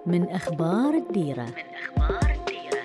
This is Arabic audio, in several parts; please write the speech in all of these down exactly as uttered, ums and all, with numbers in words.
من أخبار الديرة. من أخبار الديرة.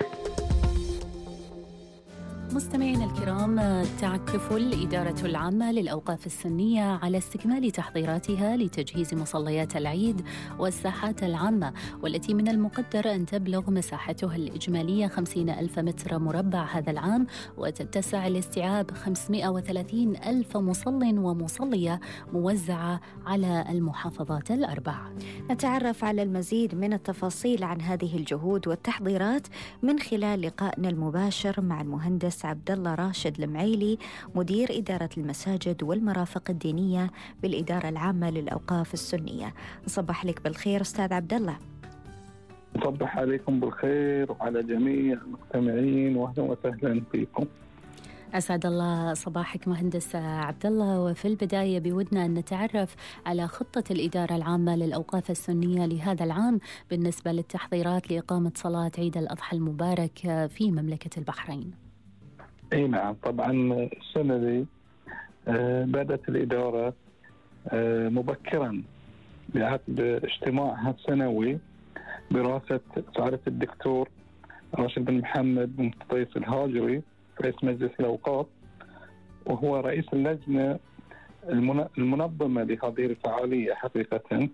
مستمعينا الكرام، تعكف الإدارة العامة للأوقاف السنية على استكمال تحضيراتها لتجهيز مصليات العيد والساحات العامة، والتي من المقدر أن تبلغ مساحتها الإجمالية خمسين ألف متر مربع هذا العام، وتتسع لاستيعاب خمسمائة وثلاثين ألف مصل ومصلية موزعة على المحافظات الأربع. نتعرف على المزيد من التفاصيل عن هذه الجهود والتحضيرات من خلال لقائنا المباشر مع المهندس عبد الله راشد المعيلي، مدير إدارة المساجد والمرافق الدينية بالإدارة العامة للأوقاف السنية. صباح لك بالخير أستاذ عبد الله. صباح عليكم بالخير وعلى جميع المستمعين، واهلا وسهلا فيكم. أسعد الله صباحك مهندس عبد الله. وفي البداية بودنا أن نتعرف على خطة الإدارة العامة للأوقاف السنية لهذا العام بالنسبة للتحضيرات لإقامة صلاة عيد الأضحى المبارك في مملكة البحرين. اي نعم، طبعا السنة دي آه بدأت الإدارة آه مبكرا بعقد اجتماعها السنوي برئاسة سعادة الدكتور راشد بن محمد بن طيف الهاجري رئيس مجلس الأوقاف، وهو رئيس اللجنة المنظمة لهذه الفعالية. حقيقة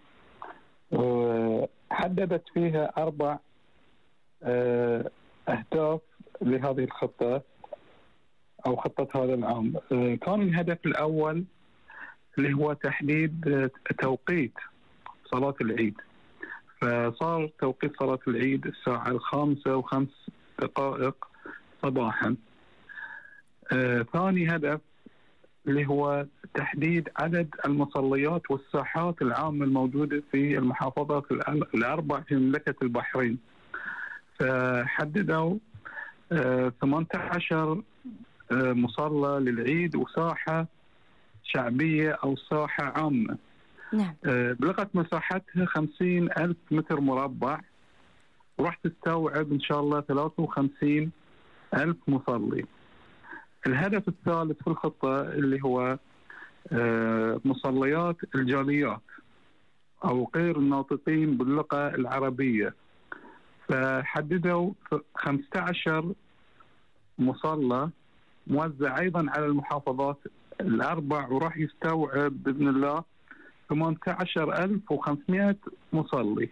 حددت فيها أربع آه أهداف لهذه الخطة أو خطة هذا العام. كان الهدف الأول اللي هو تحديد توقيت صلاة العيد، فصار توقيت صلاة العيد الساعة الخامسة وخمس دقائق صباحا. آه، ثاني هدف اللي هو تحديد عدد المصليات والساحات العامة الموجودة في المحافظات الأربع في مملكة البحرين، فحددوا آه، ثمانية عشر مصلى للعيد وساحة شعبية أو ساحة عامة. نعم. بلغت مساحتها خمسين ألف متر مربع، وراح تستوعب إن شاء الله ثلاثة وخمسين ألف مصلي. الهدف الثالث في الخطة اللي هو مصليات الجاليات أو غير الناطقين باللغة العربية، فحددوا خمسة عشر مصلى موزع أيضا على المحافظات الأربع، وراح يستوعب بإذن الله ثمانية عشر ألف وخمسمائة مصلي.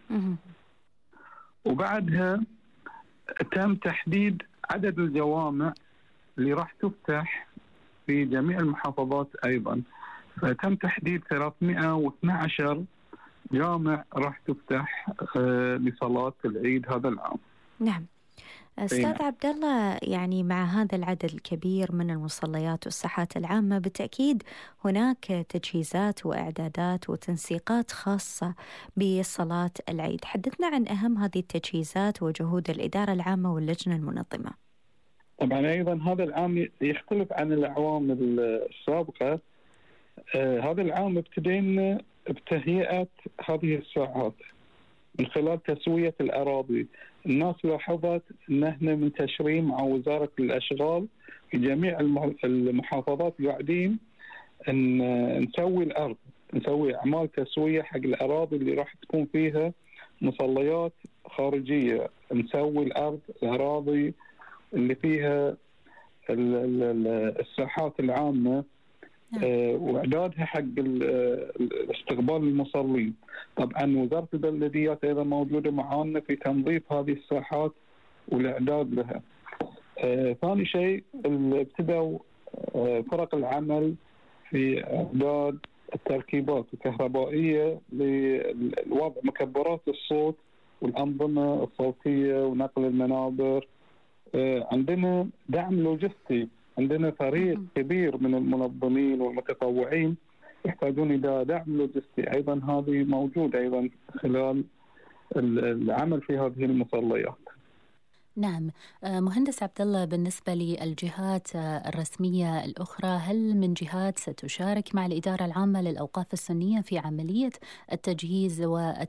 وبعدها تم تحديد عدد الجوامع اللي راح تفتح في جميع المحافظات أيضا، فتم تحديد ثلاثمائة واثني عشر جامع راح تفتح لصلاة العيد هذا العام. نعم أستاذ عبد الله، يعني مع هذا العدد الكبير من المصليات والساحات العامة بالتأكيد هناك تجهيزات وإعدادات وتنسيقات خاصة بصلاة العيد. حدثنا عن أهم هذه التجهيزات وجهود الإدارة العامة واللجنة المنظمة. طبعا أيضا هذا العام يختلف عن الأعوام السابقة. آه هذا العام ابتدينا بتهيئة هذه الساحات من خلال تسوية الأراضي. الناس لاحظت أن احنا منتشرين مع وزارة الأشغال في جميع المحافظات قاعدين أن نسوي الأرض، نسوي أعمال تسوية حق الأراضي اللي راح تكون فيها مصليات خارجية. نسوي الأرض، الأراضي اللي فيها الساحات العامة آه وإعدادها حق استقبال المصلين. طبعا وزارة البلديات أيضا موجودة معانا في تنظيف هذه الساحات والإعداد لها. آه ثاني شيء ابتدوا آه فرق العمل في إعداد التركيبات الكهربائية لوضع مكبرات الصوت والأنظمة الصوتية ونقل المنابر. آه عندنا دعم لوجستي، عندنا فريق كبير من المنظمين والمتطوعين يحتاجون إلى دعم لوجستي، أيضا هذه موجود أيضا خلال العمل في هذه المصليات. نعم مهندس عبد الله، بالنسبة للجهات الرسمية الأخرى، هل من جهات ستشارك مع الإدارة العامة للأوقاف السنية في عملية التجهيز